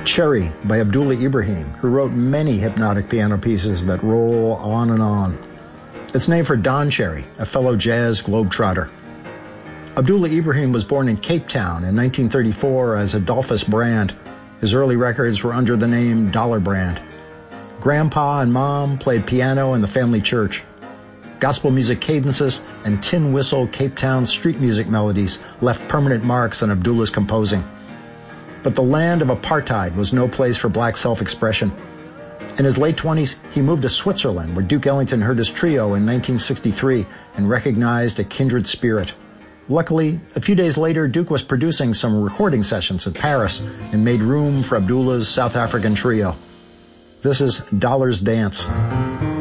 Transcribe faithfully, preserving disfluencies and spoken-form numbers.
Cherry by Abdullah Ibrahim, who wrote many hypnotic piano pieces that roll on and on. It's named for Don Cherry, a fellow jazz globetrotter. Abdullah Ibrahim was born in Cape Town in nineteen thirty-four as Adolphus Brand. His early records were under the name Dollar Brand. Grandpa and Mom played piano in the family church. Gospel music cadences and tin whistle Cape Town street music melodies left permanent marks on Abdullah's composing. But the land of apartheid was no place for black self-expression. In his late twenties, he moved to Switzerland, where Duke Ellington heard his trio in nineteen sixty-three and recognized a kindred spirit. Luckily, a few days later, Duke was producing some recording sessions in Paris and made room for Abdullah's South African trio. This is Dollar's Dance.